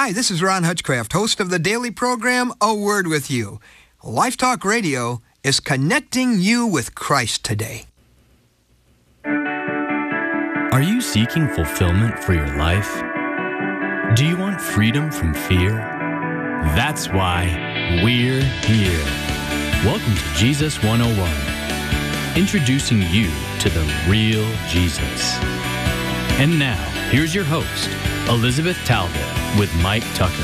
Hi, this is Ron Hutchcraft, host of the daily program, A Word With You. Life Talk Radio is connecting you with Christ today. Are you seeking fulfillment for your life? Do you want freedom from fear? That's why we're here. Welcome to Jesus 101, introducing you to the real Jesus. And now, here's your host, Elizabeth Talbot, with Mike Tucker.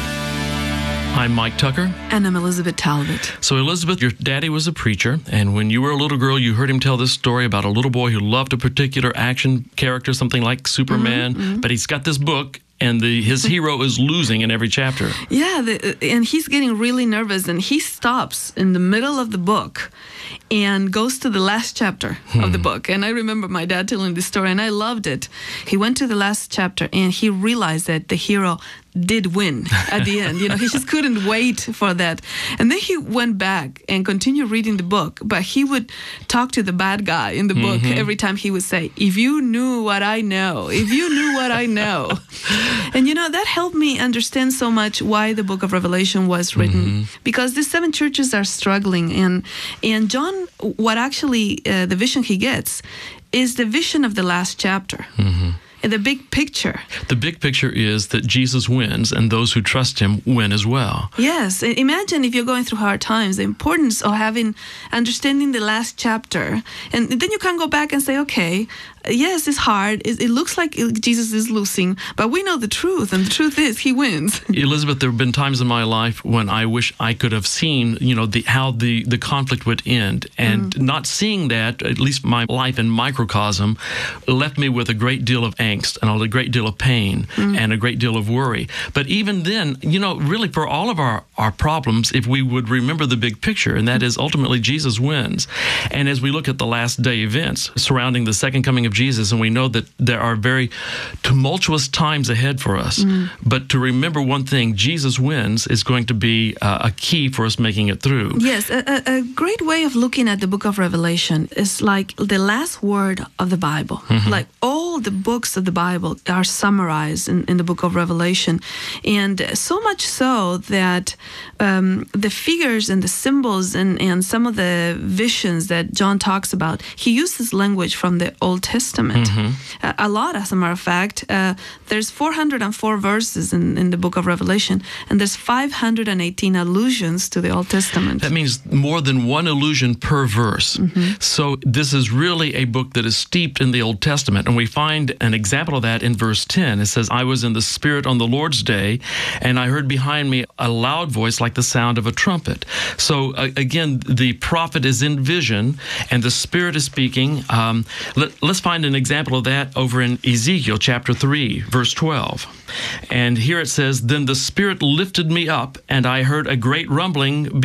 I'm Mike Tucker. And I'm Elizabeth Talbot. So, Elizabeth, your daddy was a preacher, and when you were a little girl, you heard him tell this story about a little boy who loved a particular action character, something like Superman, but he's got this book, and his hero is losing in every chapter. Yeah, and he's getting really nervous, and he stops in the middle of the book and goes to the last chapter of the book. And I remember my dad telling this story, and I loved it. He went to the last chapter, and he realized that the hero did win at the end. You know, he just couldn't wait for that. And then he went back and continued reading the book, but he would talk to the bad guy in the book every time. He would say, if you knew what I know, if you knew what I know. And, you know, that helped me understand so much why the book of Revelation was written, because these 7 churches are struggling. And John, what actually the vision he gets is the vision of the last chapter. And the big picture. The big picture is that Jesus wins, and those who trust him win as well. Yes. Imagine if you're going through hard times, the importance of understanding the last chapter. And then you can go back and say, okay, yes, it's hard. It looks like Jesus is losing, but we know the truth, and the truth is he wins. Elizabeth, there have been times in my life when I wish I could have seen, you know, how the conflict would end. And not seeing that, at least my life in microcosm, left me with a great deal of angst and a great deal of pain and a great deal of worry. But even then, you know, really for all of our problems, if we would remember the big picture, and that is ultimately Jesus wins. And as we look at the last day events surrounding the second coming of Jesus, and we know that there are very tumultuous times ahead for us, but to remember one thing, Jesus wins, is going to be a key for us making it through. Yes, a great way of looking at the book of Revelation is like the last word of the Bible. Like all the books of the Bible are summarized in the book of Revelation. And so much so that the figures and the symbols and some of the visions that John talks about, he uses language from the Old Testament. A lot, as a matter of fact. There's 404 verses in the book of Revelation, and there's 518 allusions to the Old Testament. That means more than one allusion per verse. So this is really a book that is steeped in the Old Testament, and we find an example of that in verse 10. It says, I was in the Spirit on the Lord's day, and I heard behind me a loud voice like the sound of a trumpet. So again, the prophet is in vision, and the Spirit is speaking. Let's find an example of that over in Ezekiel chapter 3, verse 12. And here it says, then the Spirit lifted me up, and I heard a great rumbling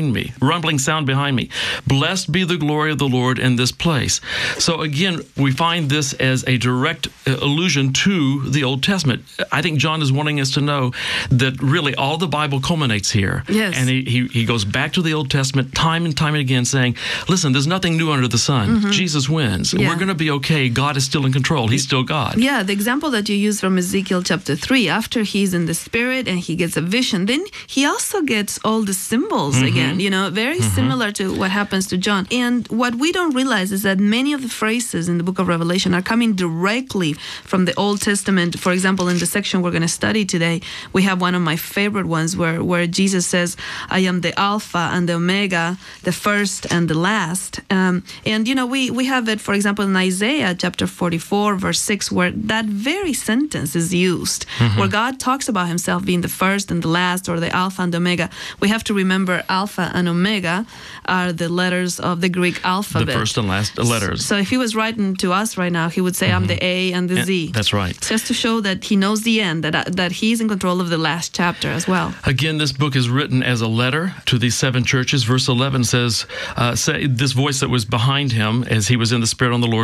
sound behind me. Blessed be the glory of the Lord in this place. So again, we find this as a direct allusion to the Old Testament. I think John is wanting us to know that really all the Bible culminates here. Yes. And he goes back to the Old Testament time and time again saying, listen, there's nothing new under the sun. Jesus wins. Yeah. We're going to be okay. God is still in control. He's still God. Yeah, the example that you use from Ezekiel chapter 3, after he's in the Spirit and he gets a vision, then he also gets all the symbols again, you know, very similar to what happens to John. And what we don't realize is that many of the phrases in the book of Revelation are coming directly from the Old Testament. For example, in the section we're going to study today, we have one of my favorite ones where Jesus says, I am the Alpha and the Omega, the first and the last. And, you know, we have it, for example, in Isaiah chapter 44, verse 6, where that very sentence is used, where God talks about himself being the first and the last, or the Alpha and the Omega. We have to remember Alpha and Omega are the letters of the Greek alphabet. The first and last letters. So if he was writing to us right now, he would say, I'm the A and the Z. That's right. Just to show that he knows the end, that he's in control of the last chapter as well. Again, this book is written as a letter to these 7 churches. Verse 11 says, this voice that was behind him as he was in the Spirit on the Lord's day, saying,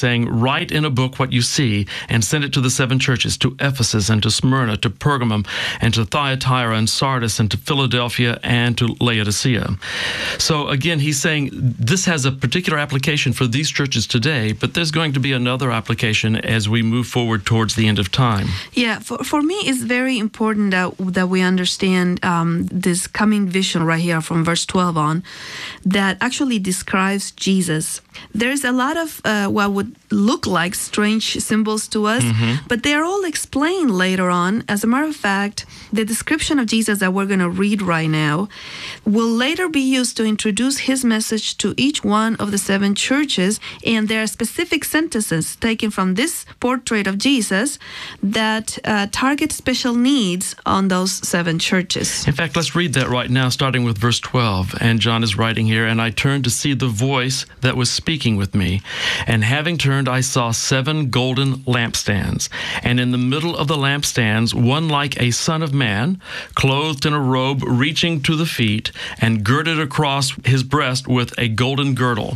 saying, write in a book what you see and send it to the 7 churches, to Ephesus and to Smyrna, to Pergamum and to Thyatira and Sardis and to Philadelphia and to Laodicea. So again, he's saying this has a particular application for these churches today, but there's going to be another application as we move forward towards the end of time. Yeah, for me, it's very important that we understand this coming vision right here from verse 12 on that actually describes Jesus. There's a lot of what would look like strange symbols to us, but they are all explained later on. As a matter of fact, the description of Jesus that we're going to read right now will later be used to introduce his message to each one of the 7 churches, and there are specific sentences taken from this portrait of Jesus that target special needs on those 7 churches. In fact, let's read that right now, starting with verse 12. And John is writing here, and I turned to see the voice that was speaking with me. And having turned, I saw 7 golden lampstands. And in the middle of the lampstands, one like a son of man, clothed in a robe reaching to the feet, and girded across his breast with a golden girdle.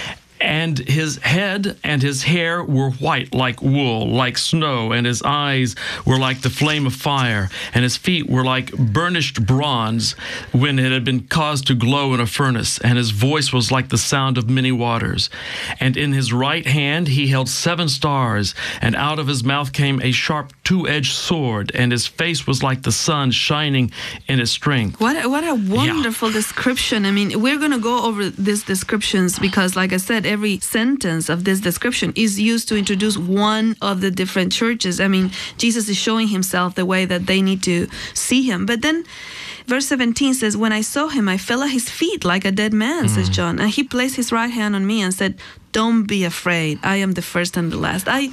And his head and his hair were white like wool, like snow, and his eyes were like the flame of fire, and his feet were like burnished bronze when it had been caused to glow in a furnace, and his voice was like the sound of many waters. And in his right hand he held 7 stars, and out of his mouth came a sharp 2-edged sword, and his face was like the sun shining in its strength. What a wonderful description. I mean, we're going to go over these descriptions because, like I said, every sentence of this description is used to introduce one of the different churches. I mean, Jesus is showing himself the way that they need to see him. But then verse 17 says, when I saw him, I fell at his feet like a dead man, says John. And he placed his right hand on me and said, don't be afraid. I am the first and the last. I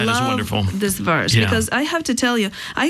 love this verse because I have to tell you,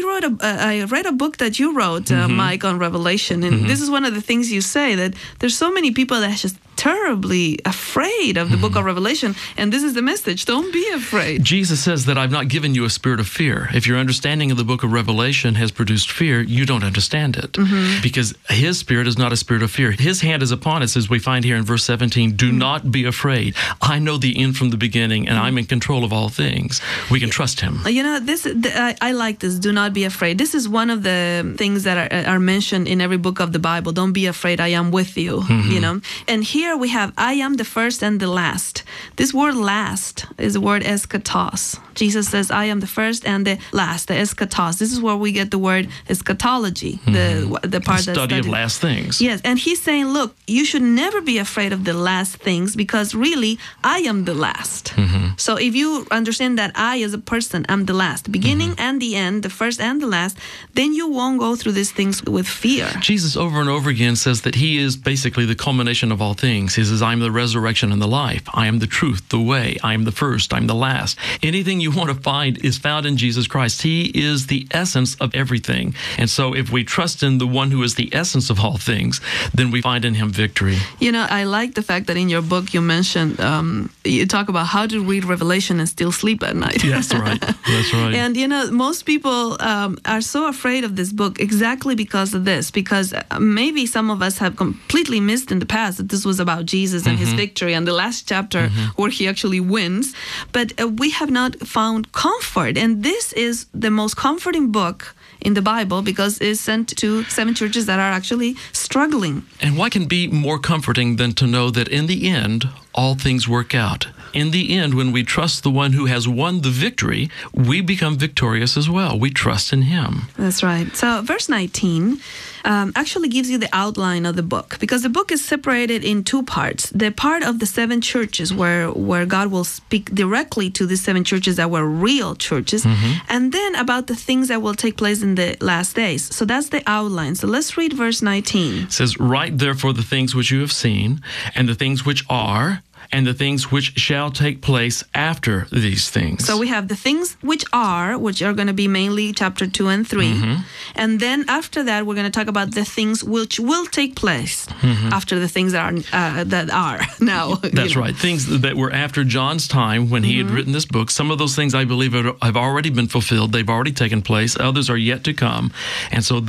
I read a book that you wrote, Mike, on Revelation. And this is one of the things you say, that there's so many people that are just terribly afraid of the book of Revelation. And this is the message. Don't be afraid. Jesus says that I've not given you a spirit of fear. If your understanding of the book of Revelation has produced fear, you don't understand it. Because his spirit is not a spirit of fear. His hand is upon us, as we find here in verse 17. Do not be afraid. I know the end from the beginning, and I'm in control of all things. We can trust him. You know, I like this. Do not be afraid. This is one of the things that are mentioned in every book of the Bible. Don't be afraid. I am with you. You know, and here we have, I am the first and the last. This word last is the word eschatos. Jesus says, I am the first and the last, the eschatos. This is where we get the word eschatology, the part that's study of last things. Yes, and he's saying, look, you should never be afraid of the last things because really, I am the last. So if you understand that I as a person am the last, the beginning and the end, the first and the last, then you won't go through these things with fear. Jesus over and over again says that he is basically the culmination of all things. He says, I am the resurrection and the life. I am the truth, the way. I am the first. I'm the last. Anything you want to find is found in Jesus Christ. He is the essence of everything. And so if we trust in the one who is the essence of all things, then we find in him victory. You know, I like the fact that in your book you mentioned, you talk about how to read Revelation and still sleep at night. Yes, that's right. That's right. And, you know, most people are so afraid of this book exactly because of this, because maybe some of us have completely missed in the past that this was about Jesus and his victory and the last chapter where he actually wins. But we have not found comfort. And this is the most comforting book in the Bible because it's sent to 7 churches that are actually struggling. And what can be more comforting than to know that in the end, all things work out? In the end, when we trust the one who has won the victory, we become victorious as well. We trust in him. That's right. So verse 19 actually gives you the outline of the book because the book is separated in 2 parts. The part of the 7 churches where God will speak directly to the 7 churches that were real churches, and then about the things that will take place in the last days. So that's the outline. So let's read verse 19. It says, write therefore the things which you have seen, and the things which are, and the things which shall take place after these things. So we have the things which are going to be mainly chapter 2 and 3. And then after that, we're going to talk about the things which will take place after the things that are now. That's right. Things that were after John's time when he had written this book. Some of those things I believe have already been fulfilled. They've already taken place. Others are yet to come. And so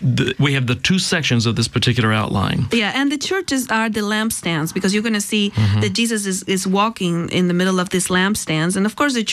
we have the 2 sections of this particular outline. Yeah, and the churches are the lampstands because you're going to see that Jesus Jesus is walking in the middle of these lampstands. And of course, the